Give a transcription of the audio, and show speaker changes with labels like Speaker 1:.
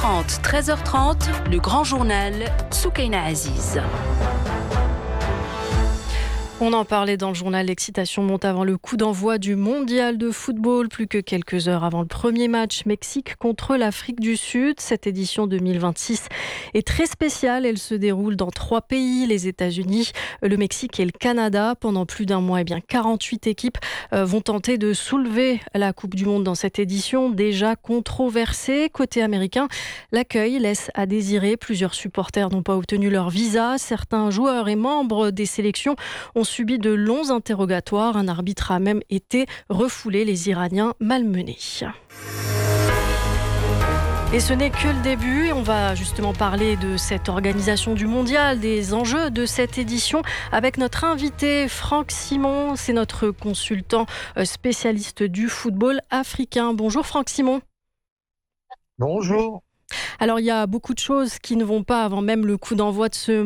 Speaker 1: 12h30, 13h30, le grand journal Soukaina Aziz.
Speaker 2: On en parlait dans le journal, l'excitation monte avant le coup d'envoi du mondial de football, plus que quelques heures avant le premier match, Mexique contre l'Afrique du Sud. Cette édition 2026 est très spéciale, elle se déroule dans 3 pays, les États-Unis, le Mexique et le Canada. Pendant plus d'un mois, 48 équipes vont tenter de soulever la Coupe du Monde dans cette édition, déjà controversée. Côté américain, l'accueil laisse à désirer. Plusieurs supporters n'ont pas obtenu leur visa. Certains joueurs et membres des sélections ont subi de longs interrogatoires. Un arbitre a même été refoulé, les Iraniens malmenés. Et ce n'est que le début. On va justement parler de cette organisation du mondial, des enjeux de cette édition avec notre invité Franck Simon. C'est notre consultant spécialiste du football africain. Bonjour Franck Simon.
Speaker 3: Bonjour.
Speaker 2: Alors il y a beaucoup de choses qui ne vont pas avant même le coup d'envoi de ce